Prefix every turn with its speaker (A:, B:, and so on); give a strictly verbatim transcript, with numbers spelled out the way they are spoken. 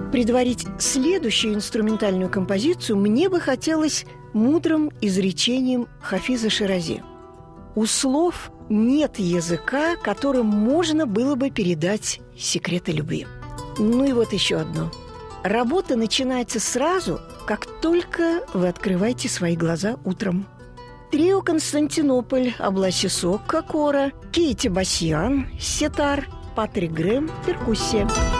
A: предварить следующую инструментальную композицию мне бы хотелось мудрым изречением Хафиза Ширази: «У слов нет языка, которым можно было бы передать секреты любви». Ну и вот еще одно. Работа начинается сразу, как только вы открываете свои глаза утром. Трио «Константинополь», Абласи Сокка, кора, Кейти Басьян, сетар, Патрик Грэм, перкуссия.